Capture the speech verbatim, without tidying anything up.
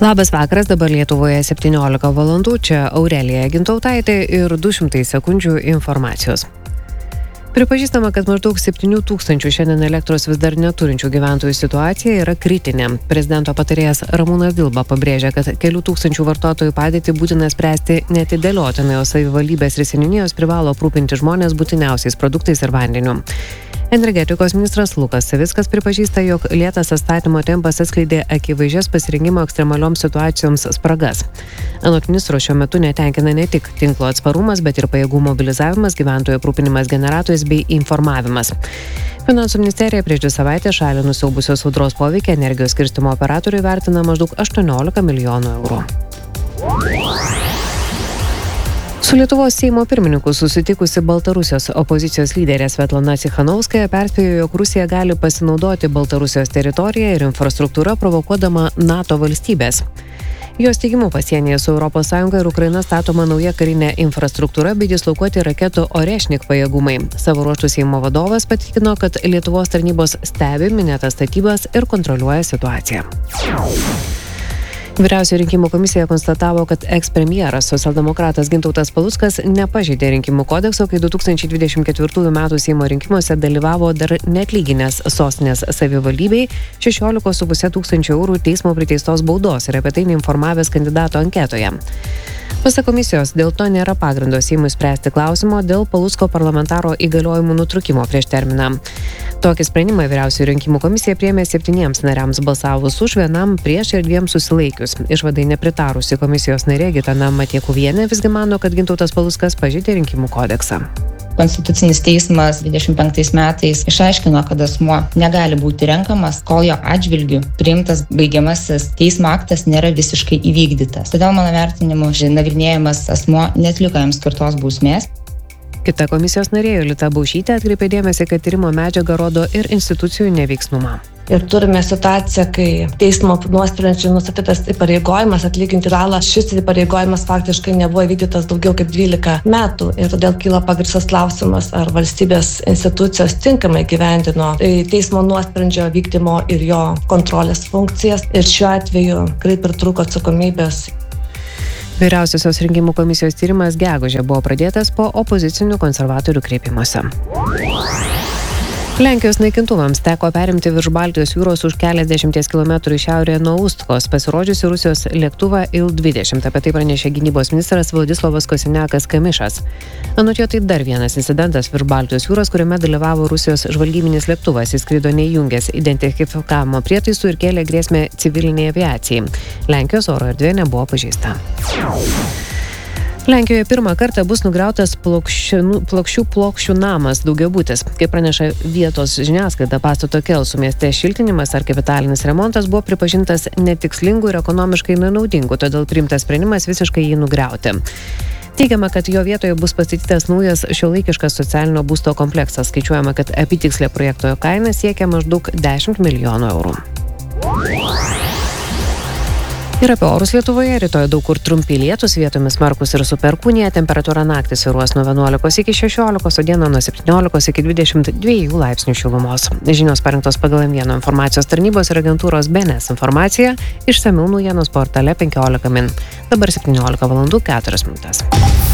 Labas vakaras, dabar Lietuvoje septyniolika valandų, čia Aurelija Gintautaitė ir du šimtai sekundžių informacijos. Pripažįstama, kad maždaug septynių tūkstančių šiandien elektros vis dar neturinčių gyventojų situacija yra kritinė. Prezidento patarėjas Ramūnas Dilba pabrėžia, kad kelių tūkstančių vartotojų padėtį būtina spręsti neatidėliotinai, o savivaldybės ir seniūnijos privalo aprūpinti žmonės būtiniausiais produktais ir vandeniu. Energetikos ministras Lukas Savickas pripažįsta, jog lėtas atstatymo tempas atskleidė akivaizdžias pasirengimo ekstremalioms situacijoms spragas. Anot ministro šiuo metu netenkina ne tik tinklo atsparumas, bet ir pajėgų mobilizavimas, gyventojų aprūpinimas generatoriais bei informavimas. Finansų ministerija prieš dvi savaitės šalį nusiaubusios audros poveikį energijos skirstymo operatoriui vertina maždaug aštuoniolika milijonų eurų. Su Lietuvos Seimo pirmininku susitikusi Baltarusijos opozicijos lyderė Svetlana Cichanouskaja perspėjo, jog Rusija gali pasinaudoti Baltarusijos teritoriją ir infrastruktūrą, provokuodama NATO valstybės. Jos teigimu pasienyje su Europos Sąjunga ir Ukraina statoma nauja karinė infrastruktūra bei dislokuoti raketų Orešnik pajėgumai. Savo ruožtu Seimo vadovas patikino, kad Lietuvos tarnybos stebi minėtas statybas ir kontroliuoja situaciją. Vyriausioji rinkimų komisija konstatavo, kad ekspremjeras socialdemokratas Gintautas Paluckas nepažeidė rinkimų kodekso, kai du tūkstančiai dvidešimt ketvirtųjų metų Seimo rinkimuose dalyvavo dar neatlyginęs sostinės savivaldybei šešiolika su puse tūkstančio eurų teismo priteistos baudos ir apie tai neinformavęs kandidato anketoje. Pasak komisijos, dėl to nėra pagrindo Seimui spręsti klausimo dėl Palucko parlamentaro įgaliojimų nutrukimo prieš terminą. Tokį sprendimą Vyriausioji rinkimų komisija priėmė septyniems nariams balsavus už, vienam prieš ir dviem susilaikius. Išvadai nepritarusi komisijos narė Gitana Matiekuvienė visgi mano, kad Gintautas Paluckas pažeidė rinkimų kodeksą. Konstitucinis teismas dvidešimt penktais metais išaiškino, kad asmuo negali būti renkamas, kol jo atžvilgiu priimtas baigiamasis teismo aktas nėra visiškai įvykdytas. Todėl mano vertinimu, nagrinėjamas asmuo neatliko jam skirtos bausmės. Kita komisijos narė Jolita Baušytė atkreipė dėmesį, kad tyrimo medžiaga rodo ir institucijų neveiksnumą. Ir turime situaciją, kai teismo nuosprendžiu nustatytas įpareigojimas atlyginti žalą. Šis įpareigojimas faktiškai nebuvo įvykdytas daugiau kaip dvylika metų ir todėl kyla pagrįstas klausimas, ar valstybės institucijos tinkamai gyvendino teismo nuosprendžio vykdymo ir jo kontrolės funkcijas. Ir šiuo atveju kaip ir trūko atsakomybės. Vyriausiosios rinkimų komisijos tyrimas gegužę buvo pradėtas po opozicinių konservatorių kreipimosi. Lenkijos naikintuvams teko perimti virš Baltijos jūros už keliasdešimties kilometrų į šiaurę nuo Ustkos pasirodžiusi Rusijos lėktuvą Il dvidešimt. Apie tai pranešė gynybos ministras Vladislavas Kosiniakas Kamišas. Anot jo, tai dar vienas incidentas virš Baltijos jūros, kuriame dalyvavo Rusijos žvalgybinis lėktuvas. Jis skrido neįjungęs identifikavimo prietaisų ir kėlė grėsmę civiliniai aviacijai. Lenkijos oro erdvė nebuvo pažeista. Lenkijoje pirmą kartą bus nugriautas plokščių, plokščių plokščių namas daugiabutis. Kaip praneša vietos žiniasklaida, pastato Kelsų mieste šiltinimas ar kapitalinis remontas buvo pripažintas netikslingu ir ekonomiškai nenaudingu, todėl priimtas sprendimas visiškai jį nugriauti. Teigiama, kad jo vietoje bus pastatytas naujas šiuolaikiškas socialinio būsto kompleksas. Skaičiuojama, kad apytikslė projekto kaina siekia maždaug dešimt milijonų eurų. Ir apie orus Lietuvoje. Rytoj daug kur trumpi lietūs, vietomis smarkūs ir su perkūnija. Temperatūra naktį svyruos nuo vienuolikos iki šešiolikos, o dieną nuo septyniolikos iki dvidešimt dviejų laipsnių šilumos. Žinios parengtos pagal M vieno informacijos tarnybos ir agentūros B N S informaciją. Išsamiau naujienos portale penkiolika min. Dabar septyniolika valandų keturios minutės.